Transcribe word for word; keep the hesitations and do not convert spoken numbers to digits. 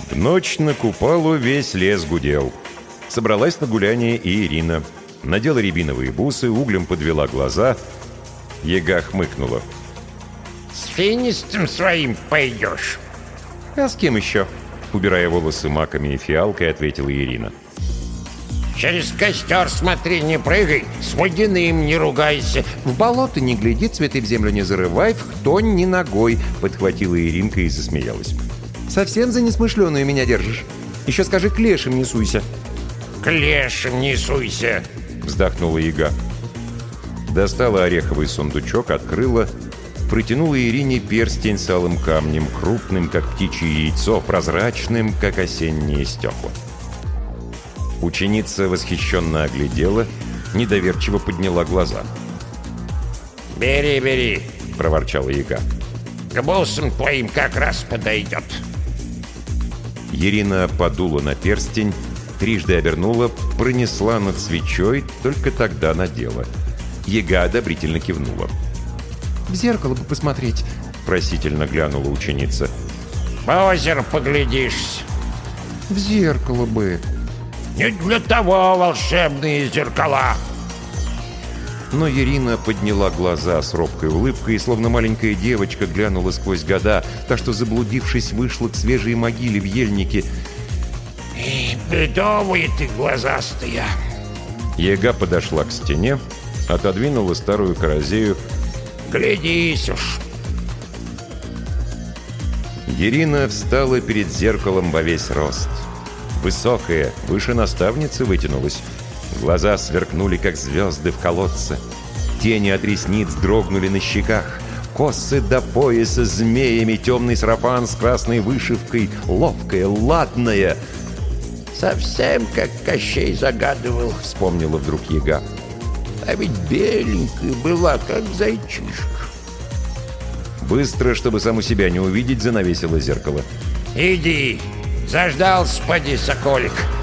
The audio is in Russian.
В ночь на Купалу весь лес гудел. Собралась на гуляние и Ирина. Надела рябиновые бусы, углем подвела глаза. Яга хмыкнула. «С финистом своим пойдешь?» «А с кем еще?» Убирая волосы маками и фиалкой, ответила Ирина. «Через костер смотри, не прыгай, с водяным не ругайся». «В болото не гляди, цветы в землю не зарывай, в хтонь ни ногой», подхватила Иринка и засмеялась. «Совсем за несмышленую меня держишь? Еще скажи, к лешим не суйся». «К лешим не суйся», вздохнула Яга. Достала ореховый сундучок, открыла, протянула Ирине перстень с алым камнем, крупным, как птичье яйцо, прозрачным, как осенние стекла. Ученица восхищенно оглядела, недоверчиво подняла глаза. «Бери, бери», — проворчала Яга. «К бусам твоим как раз подойдет». Ирина подула на перстень, трижды обернула, пронесла над свечой, только тогда надела. Яга одобрительно кивнула. «В зеркало бы посмотреть», — просительно глянула ученица. «По озеру поглядишься». «В зеркало бы». «Не для того волшебные зеркала». Но Ирина подняла глаза с робкой улыбкой и, словно маленькая девочка, глянула сквозь года, так что, заблудившись, вышла к свежей могиле в ельнике. И бедовые ты глазастые. Яга подошла к стене, отодвинула старую каразею. «Глядись уж». Ирина встала перед зеркалом во весь рост. Высокая, выше наставницы вытянулась. Глаза сверкнули, как звезды в колодце. Тени от ресниц дрогнули на щеках. Косы до пояса змеями, темный сарафан с красной вышивкой, ловкая, ладная. «Совсем как Кощей загадывал», — вспомнила вдруг Яга. «А ведь беленькая была, как зайчишка». Быстро, чтобы саму себя не увидеть, занавесила зеркало. «Иди, заждался, поди, соколик».